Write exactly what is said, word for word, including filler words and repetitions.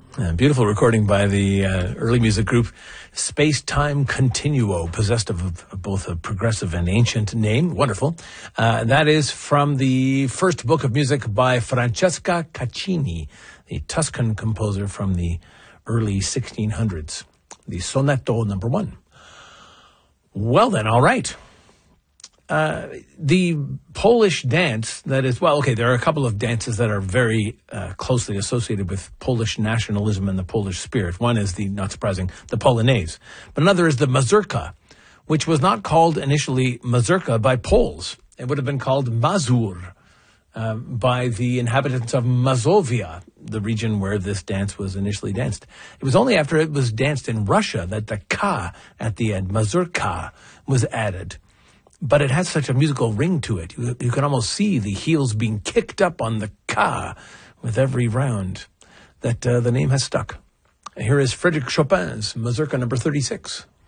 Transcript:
A beautiful recording by the uh, early music group Space Time Continuo, possessed of, of both a progressive and ancient name. Wonderful. Uh, that is from the first book of music by Francesca Caccini, the Tuscan composer from the early sixteen hundreds. The Sonetto number one. Well then, all right. Uh, the Polish dance that is, well, okay, there are a couple of dances that are very uh, closely associated with Polish nationalism and the Polish spirit. One is the, not surprising, the Polonaise. But another is the mazurka, which was not called initially mazurka by Poles. It would have been called mazur uh, by the inhabitants of Mazovia, the region where this dance was initially danced. It was only after it was danced in Russia that the ka at the end, mazurka, was added. But it has such a musical ring to it. You, you can almost see the heels being kicked up on the ka with every round that uh, the name has stuck. And here is Frédéric Chopin's Mazurka number thirty-six.